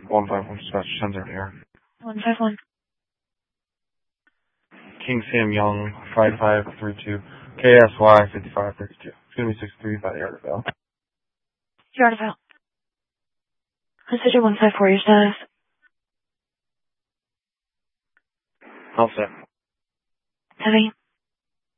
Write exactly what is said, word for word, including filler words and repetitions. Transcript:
one five one dispatch, ten zero here. one five one. King Sam Young, five five three two, K S Y fifty-five thirty-two. It's going to be six three by the yard of Bell. Yard of Bell. Precision one five four, your status. All set. Heavy.